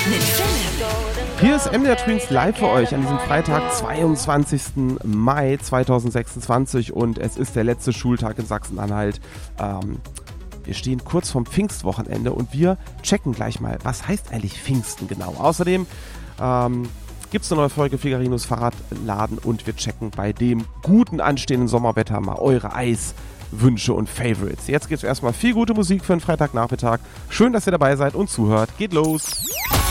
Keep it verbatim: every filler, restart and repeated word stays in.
mit Philipp. Hier ist M D R Twins live für euch an diesem Freitag, zweiundzwanzigsten Mai zweitausendsechsundzwanzig, und es ist der letzte Schultag in Sachsen-Anhalt. Ähm, wir stehen kurz vorm Pfingstwochenende und wir checken gleich mal, was heißt eigentlich Pfingsten genau. Außerdem ähm, gibt es eine neue Folge Figarinos Fahrradladen und wir checken bei dem guten anstehenden Sommerwetter mal eure Eiswünsche und Favorites. Jetzt gibt es erstmal viel gute Musik für einen Freitagnachmittag. Schön, dass ihr dabei seid und zuhört. Geht los!